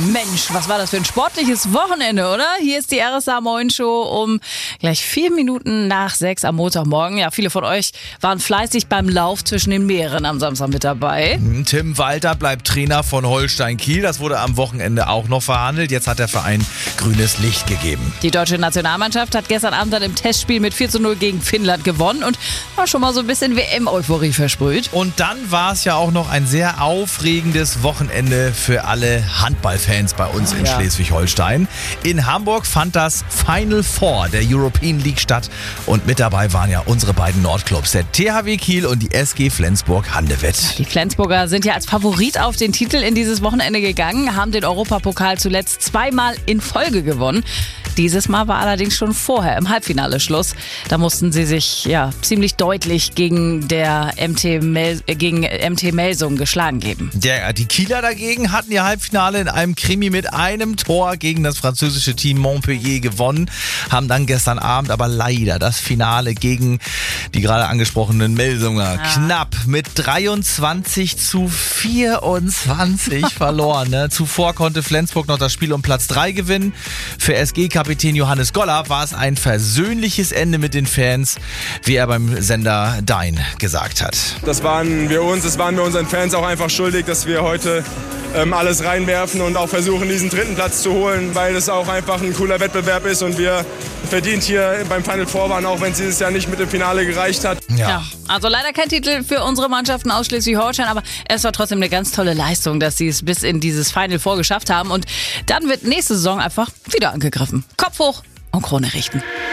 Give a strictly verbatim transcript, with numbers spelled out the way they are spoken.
Mensch, was war das für ein sportliches Wochenende, oder? Hier ist die R S A Moin Show um gleich vier Minuten nach sechs am Montagmorgen. Ja, viele von euch waren fleißig beim Lauf zwischen den Meeren am Samstag mit dabei. Tim Walter bleibt Trainer von Holstein Kiel. Das wurde am Wochenende auch noch verhandelt. Jetzt hat der Verein grünes Licht gegeben. Die deutsche Nationalmannschaft hat gestern Abend dann im Testspiel mit vier zu null gegen Finnland gewonnen und war schon mal so ein bisschen W M-Euphorie versprüht. Und dann war es ja auch noch ein sehr aufregendes Wochenende für alle Handballfans bei uns in Ja. Schleswig-Holstein. In Hamburg fand das Final Four der European League statt und mit dabei waren ja unsere beiden Nordclubs, der T H W Kiel und die S G Flensburg-Handewitt. Die Flensburger sind ja als Favorit auf den Titel in dieses Wochenende gegangen, haben den Europapokal zuletzt zweimal in Folge gewonnen. Dieses Mal war allerdings schon vorher im Halbfinale Schluss. Da mussten sie sich ja ziemlich deutlich gegen der M T Mel- äh, gegen M T Melsung geschlagen geben. Der, die Kieler dagegen hatten ihr Halbfinale in einem Krimi mit einem Tor gegen das französische Team Montpellier gewonnen, haben dann gestern Abend aber leider das Finale gegen die gerade angesprochenen Melsunger Ja. knapp mit dreiundzwanzig zu vierundzwanzig verloren. Ne? Zuvor konnte Flensburg noch das Spiel um Platz drei gewinnen. Für S G-Kapitän Johannes Goller war es ein versöhnliches Ende mit den Fans, wie er beim Sender Dein gesagt hat. Das waren wir uns, das waren wir unseren Fans auch einfach schuldig, dass wir heute ähm, alles reinwerfen und auch versuchen, diesen dritten Platz zu holen, weil es auch einfach ein cooler Wettbewerb ist und wir verdient hier beim Final Four waren, auch wenn es dieses Jahr nicht mit dem Finale gereicht hat. Ja, also leider kein Titel für unsere Mannschaften aus Schleswig-Holstein, aber es war trotzdem eine ganz tolle Leistung, dass sie es bis in dieses Final Four geschafft haben und dann wird nächste Saison einfach wieder angegriffen. Kopf hoch und Krone richten.